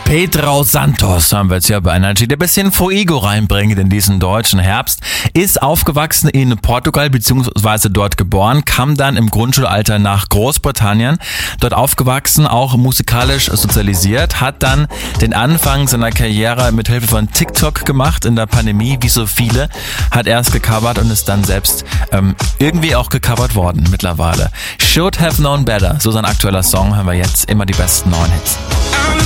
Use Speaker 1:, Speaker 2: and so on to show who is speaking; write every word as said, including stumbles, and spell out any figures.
Speaker 1: Pedro Santos haben wir jetzt hier bei Energy, der ein bisschen Fuego reinbringt in diesen deutschen Herbst. Ist aufgewachsen in Portugal beziehungsweise dort geboren, kam dann im Grundschulalter nach Großbritannien, dort aufgewachsen, auch musikalisch sozialisiert, hat dann den Anfang seiner Karriere mit Hilfe von TikTok gemacht in der Pandemie, wie so viele, hat erst gecovert und ist dann selbst ähm, irgendwie auch gecovert worden mittlerweile. Should Have Known Better, so sein aktueller Song, haben wir jetzt immer die besten neuen Hits.